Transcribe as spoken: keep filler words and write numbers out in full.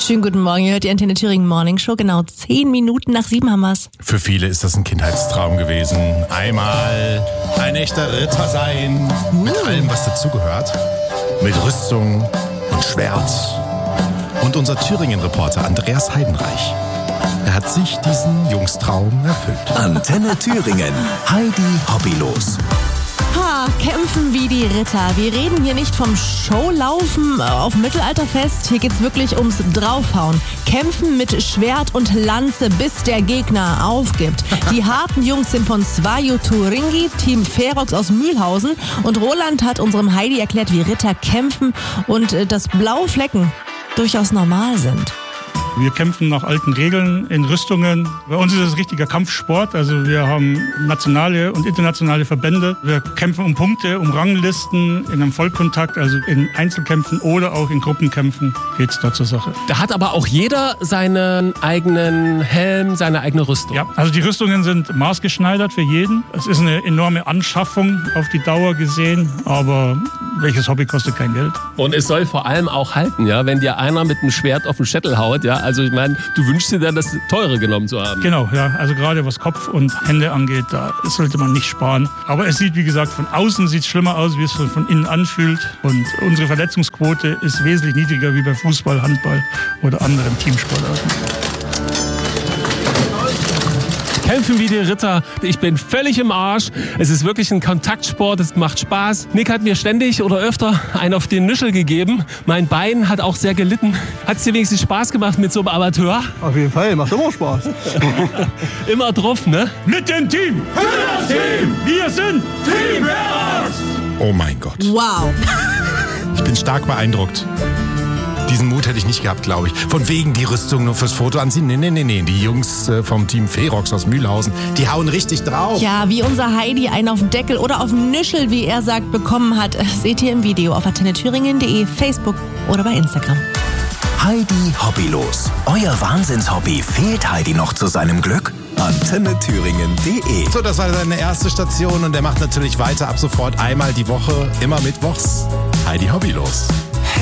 Schönen guten Morgen, ihr hört die Antenne Thüringen Morning Show. Genau zehn Minuten nach sieben haben wir's. Für viele ist das ein Kindheitstraum gewesen. Einmal ein echter Ritter sein. Uh. Mit allem, was dazugehört. Mit Rüstung und Schwert. Und unser Thüringen-Reporter Andreas Heidenreich. Er hat sich diesen Jungstraum erfüllt. Antenne Thüringen. Heidi hobbylos. Ha, kämpfen wie die Ritter. Wir reden hier nicht vom Showlaufen auf Mittelalterfest. Hier geht's wirklich ums Draufhauen. Kämpfen mit Schwert und Lanze, bis der Gegner aufgibt. Die harten Jungs sind von Svajo Turingi, Team Ferox aus Mühlhausen. Und Roland hat unserem Heidi erklärt, wie Ritter kämpfen und äh, dass blaue Flecken durchaus normal sind. Wir kämpfen nach alten Regeln in Rüstungen. Bei uns ist es richtiger Kampfsport. Also wir haben nationale und internationale Verbände. Wir kämpfen um Punkte, um Ranglisten, in einem Vollkontakt, also in Einzelkämpfen oder auch in Gruppenkämpfen geht's da zur Sache. Da hat aber auch jeder seinen eigenen Helm, seine eigene Rüstung. Ja, also die Rüstungen sind maßgeschneidert für jeden. Es ist eine enorme Anschaffung auf die Dauer gesehen, aber welches Hobby kostet kein Geld? Und es soll vor allem auch halten, ja, wenn dir einer mit einem Schwert auf den Schädel haut, ja. Also ich meine, du wünschst dir dann, das teure genommen zu haben. Genau, ja. Also gerade was Kopf und Hände angeht, da sollte man nicht sparen. Aber es sieht, wie gesagt, von außen sieht es schlimmer aus, wie es von innen anfühlt. Und unsere Verletzungsquote ist wesentlich niedriger wie bei Fußball, Handball oder anderen Teamsportarten. Kämpfen wie die Ritter. Ich bin völlig im Arsch. Es ist wirklich ein Kontaktsport, es macht Spaß. Nick hat mir ständig oder öfter einen auf den Nischel gegeben. Mein Bein hat auch sehr gelitten. Hat es dir wenigstens Spaß gemacht mit so einem Amateur? Auf jeden Fall, macht immer Spaß. Immer drauf, ne? Mit dem Team! Für das Team! Wir sind Team Ferox! Oh mein Gott. Wow. Ich bin stark beeindruckt. Diesen Mut hätte ich nicht gehabt, glaube ich. Von wegen die Rüstung nur fürs Foto anziehen. Nee, nee, nee, nee. Die Jungs äh, vom Team Ferox aus Mühlhausen, die hauen richtig drauf. Ja, wie unser Heidi einen auf den Deckel oder auf den Nischel, wie er sagt, bekommen hat, seht ihr im Video auf antenne thüringen punkt de, Facebook oder bei Instagram. Heidi hobbylos. Euer Wahnsinnshobby fehlt Heidi noch zu seinem Glück? antenne thüringen punkt de. So, das war seine erste Station und er macht natürlich weiter ab sofort einmal die Woche, immer mittwochs. Heidi hobbylos.